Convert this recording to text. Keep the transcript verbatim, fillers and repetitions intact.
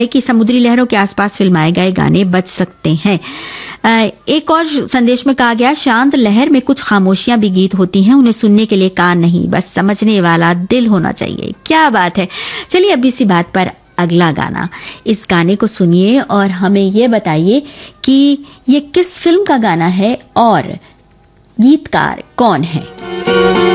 कि समुद्री लहरों के आसपास फिल्माए गए गाने बच सकते हैं। एक और संदेश में कहा गया, शांत लहर में कुछ खामोशियां भी गीत होती हैं, उन्हें सुनने के लिए कान नहीं, बस समझने वाला दिल होना चाहिए। क्या बात है। चलिए अब इसी बात पर अगला गाना, इस गाने को सुनिए और हमें ये बताइए कि ये किस फिल्म का गाना है और गीतकार कौन है।